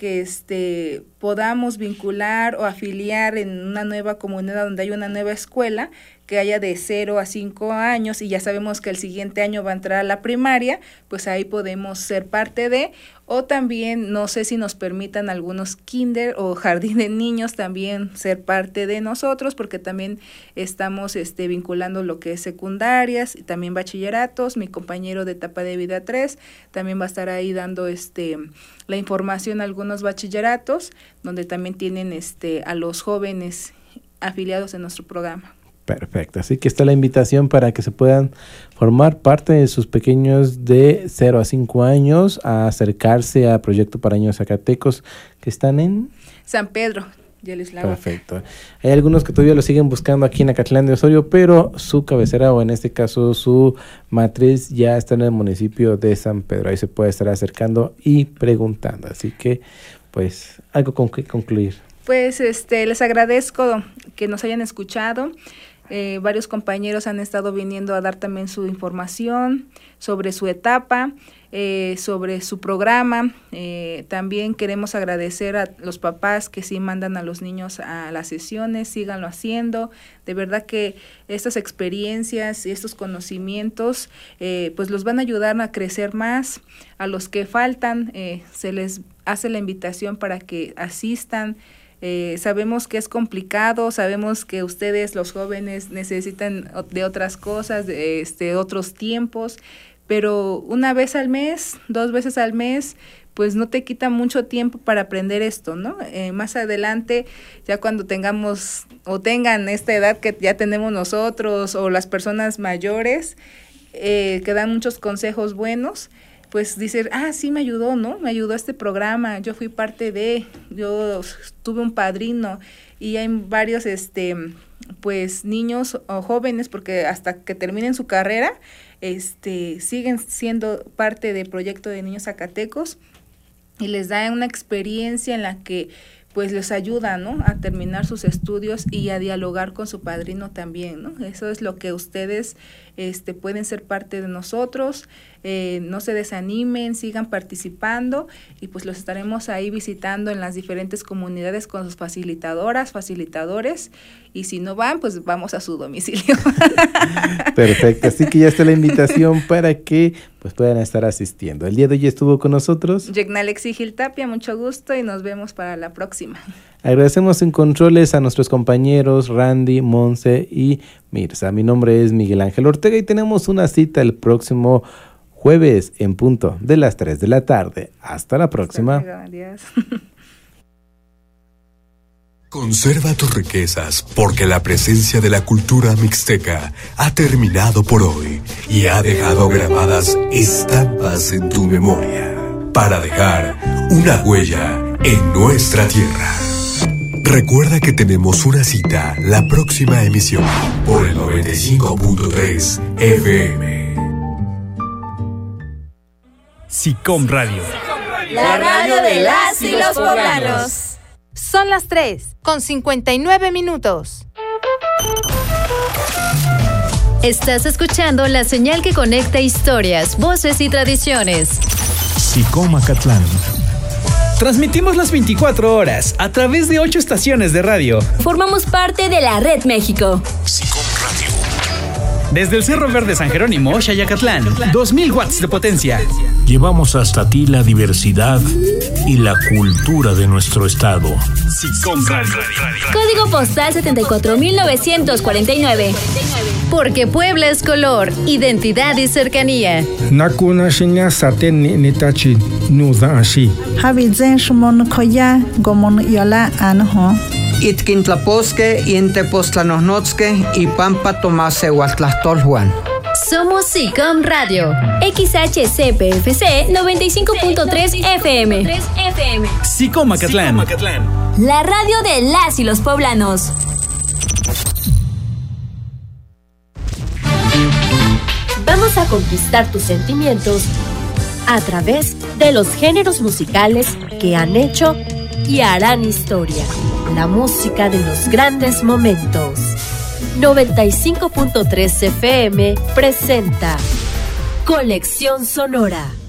que podamos vincular o afiliar en una nueva comunidad donde hay una nueva escuela, que haya de 0 a 5 años y ya sabemos que el siguiente año va a entrar a la primaria, pues ahí podemos ser parte de, o también no sé si nos permitan algunos kinder o jardín de niños también ser parte de nosotros, porque también estamos vinculando lo que es secundarias y también bachilleratos. Mi compañero de etapa de vida 3 también va a estar ahí dando la información a algunos bachilleratos, donde también tienen a los jóvenes afiliados en nuestro programa. Perfecto, así que está la invitación para que se puedan formar parte de sus pequeños de 0 a 5 años, a acercarse a Proyecto para Niños Zacatecos, que están en San Pedro, Yelislao. Perfecto. Hay algunos que todavía lo siguen buscando aquí en Acatlán de Osorio, pero su cabecera, o en este caso su matriz, ya está en el municipio de San Pedro. Ahí se puede estar acercando y preguntando. Así que, pues, algo con que concluir. Pues les agradezco que nos hayan escuchado. Varios compañeros han estado viniendo a dar también su información sobre su etapa, sobre su programa. También queremos agradecer a los papás que sí mandan a los niños a las sesiones, síganlo haciendo. De verdad que estas experiencias y estos conocimientos pues los van a ayudar a crecer más. A los que faltan se les hace la invitación para que asistan. Sabemos que es complicado, sabemos que ustedes, los jóvenes, necesitan de otras cosas, de otros tiempos, pero una vez al mes, 2 veces al mes, pues no te quita mucho tiempo para aprender esto, ¿no? Más adelante, ya cuando tengamos o tengan esta edad que ya tenemos nosotros o las personas mayores, que dan muchos consejos buenos, pues decir, sí me ayudó, ¿no? Me ayudó este programa, yo fui parte yo tuve un padrino, y hay varios, pues niños o jóvenes, porque hasta que terminen su carrera, siguen siendo parte del Proyecto de Niños Zacatecos, y les da una experiencia en la que pues les ayuda, ¿no?, a terminar sus estudios y a dialogar con su padrino también, ¿no? Eso es lo que ustedes pueden ser parte de nosotros. No se desanimen, sigan participando, y pues los estaremos ahí visitando en las diferentes comunidades con sus facilitadoras, facilitadores, y si no van, pues vamos a su domicilio. Perfecto, así que ya está la invitación para que pues puedan estar asistiendo. El día de hoy estuvo con nosotros Yecnalexi Gil Tapia, mucho gusto, y nos vemos para la próxima. Agradecemos en controles a nuestros compañeros Randy, Monse y Mirza. Mi nombre es Miguel Ángel Ortega y tenemos una cita el próximo jueves en punto de las 3 de la tarde. Hasta la próxima. Adiós. Conserva tus riquezas, porque la presencia de la cultura mixteca ha terminado por hoy y ha dejado grabadas estampas en tu memoria para dejar una huella en nuestra tierra. Recuerda que tenemos una cita la próxima emisión por el 95.3 FM. SICOM Radio. La radio de las y los poblanos. Son las 3:59. Estás escuchando la señal que conecta historias, voces y tradiciones. SICOM Acatlán. Transmitimos las 24 horas a través de 8 estaciones de radio. Formamos parte de la Red México. SICOM Radio. Desde el Cerro Verde San Jerónimo, Xayacatlán, 2000 watts de potencia. Llevamos hasta ti la diversidad y la cultura de nuestro estado. SICOM Radio. Código postal 74949. Porque Puebla es color, identidad y cercanía. Nakuna shinya saten nitachi nuda ashi. Habizen shumon koya gomon yola anho. Itkintlaposque, Intepostlanosnotzque y Pampa Tomase Huatlastolhuan. Somos SICOM Radio, XHCPFC 95.3 FM. SICOM Acatlán. La radio de las y los poblanos. Vamos a conquistar tus sentimientos a través de los géneros musicales que han hecho y harán historia. La música de los grandes momentos. 95.3 FM presenta Colección Sonora.